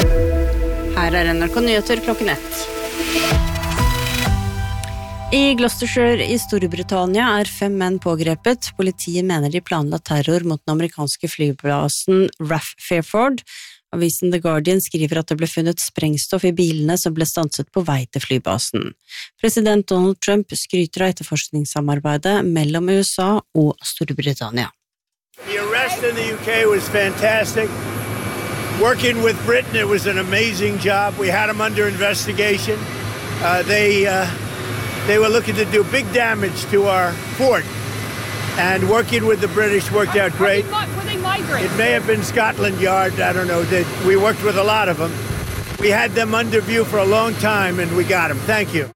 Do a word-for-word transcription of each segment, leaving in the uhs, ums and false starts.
Her er N R K Nyheter klokken ett. I Gloucestershire i Storbritannia er fem menn pågrepet. Politiet mener de planla terror mot den amerikanske flyplassen R A F Fairford. Avisen The Guardian skriver at det ble funnet sprengstoff i bilene som ble stanset på vei til flybasen. President Donald Trump skryter av etterforskningssamarbeidet mellom U S A og Storbritannia. The arrest in the U K was fantastic. Working with Britain, it was an amazing job. We had them under investigation. Uh, they, uh, they were looking to do big damage to our fort. And working with the British worked out great. Were they migrants? It may have been Scotland Yard, I don't know. They, we worked with a lot of them. We had them under view for a long time and we got them. Thank you.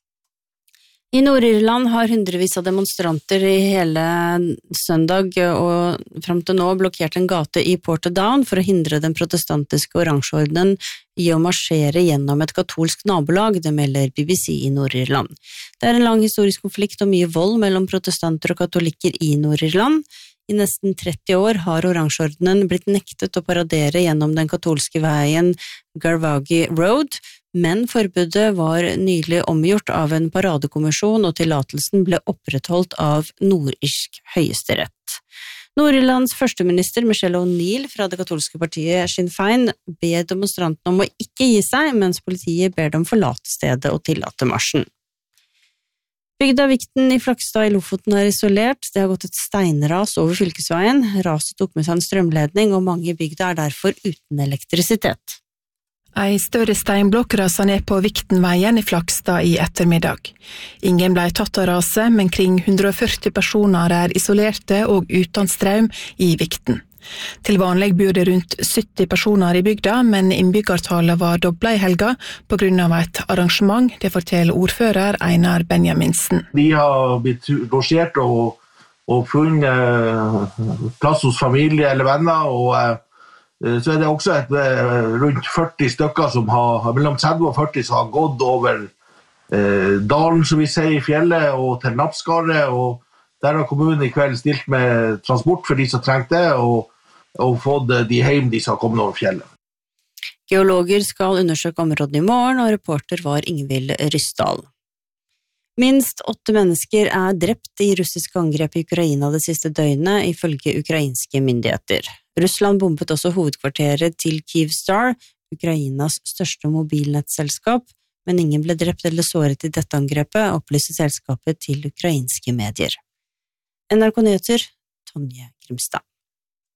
I Nord-Irland har hundrevis av demonstranter i hele søndag og frem til nå blokkert en gate i Portadown for å hindre den protestantiske oransjeordenen i å marsjere gjennom et katolsk nabolag, det melder B B C i Nord-Irland. Det er en lang historisk konflikt og mye vold mellom protestanter og katolikker i Nord-Irland. I nesten tretti år har oransjeordenen blitt nektet å paradere gjennom den katolske veien Garvaghy Road, men forbudet var nylig omgjort av en paradekommisjon og tillatelsen ble opprettholdt av nordirsk høyesterett. Nord-Irlands førsteminister Michelle O'Neill fra det katolske partiet Sinn Féin ber demonstrantene om å ikke gi seg, mens politiet ber dem forlate stedet og tillate marsjen. Bygda Vikten i Flakstad i Lofoten er isolert. Det har gått et steinras over fylkesveien. Raset tok med seg en strømledning, og mange i bygda er derfor uten elektrisitet. Ei større steinblokk rasa ned på Viktenveien i Flakstad i ettermiddag. Ingen ble tatt av raset, men kring hundre og førti personer er isolerte og uten strøm i Vikten. Til vanlig bor det rundt sytti personer i bygda, men innbyggertallet var doblet i helga på grunn av et arrangement, det forteller ordfører Einar Benjaminsen. De har blitt losjert og, og funnet plass hos familie eller venner, og så er det også et, rundt førti stykker som har, mellom tretti og førti som har gått over eh, dalen, som vi sier, i fjellet og til Nappskaret, og der har kommunen i kveld stilt med transport for de som trengte det, og, og fått de hjem de som har kommet over fjellet. Geologer skal undersøke områdene i morgen, og reporter var Ingvild Ryssdal. Minst åtte mennesker er drept i russiske angrep i Ukraina det siste døgnet, ifølge ukrainske myndigheter. Russland bombet også hovedkvarteret til Kyivstar, Ukrainas største mobilnettselskap, men ingen ble drept eller såret i dette angrepet, opplyste selskapet til ukrainske medier. N R K Nyheter, Tonje Grimstad.